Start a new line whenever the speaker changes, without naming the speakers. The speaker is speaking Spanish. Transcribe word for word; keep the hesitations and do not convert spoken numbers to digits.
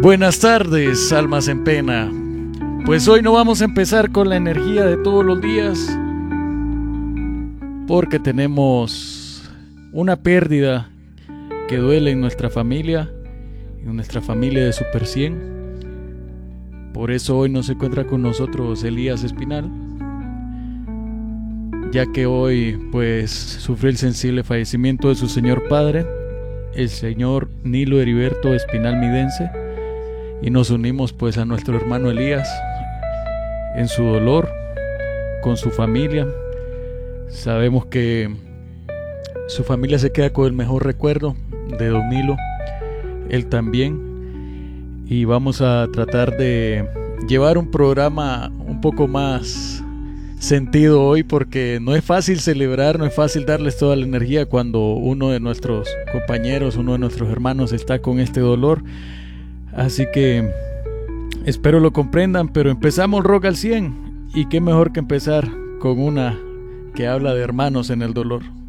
Buenas tardes, almas en pena. Pues hoy no vamos a empezar con la energía de todos los días, porque tenemos una pérdida que duele en nuestra familia, en nuestra familia de Super cien. Por eso hoy no se encuentra con nosotros Elías Espinal, ya que hoy pues sufrió el sensible fallecimiento de su señor padre, el señor Nilo Heriberto Espinal Midense, y nos unimos pues a nuestro hermano Elías en su dolor con su familia. Sabemos que su familia se queda con el mejor recuerdo de don Nilo, él también, y vamos a tratar de llevar un programa un poco más sentido hoy, porque no es fácil celebrar, no es fácil darles toda la energía cuando uno de nuestros compañeros, uno de nuestros hermanos está con este dolor. Así que espero lo comprendan, pero empezamos Rock al cien, y qué mejor que empezar con una que habla de hermanos en el dolor.